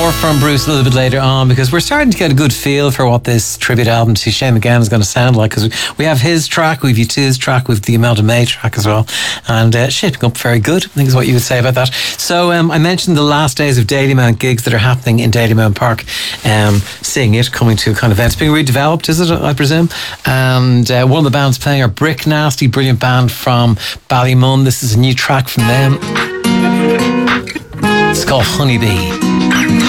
More from Bruce a little bit later on, because we're starting to get a good feel for what this tribute album to Shane MacGowan is going to sound like, because we have his track, we've U2's track, we've the Imelda May track as well, and shaping up very good, I think is what you would say about that. So I mentioned the last days of Dalymount gigs that are happening in Dalymount Park, seeing it coming to a kind of event. It's being redeveloped, is it, I presume? And one of the bands playing are Brick Nasty, brilliant band from Ballymun. This is a new track from them. It's called Honeybee.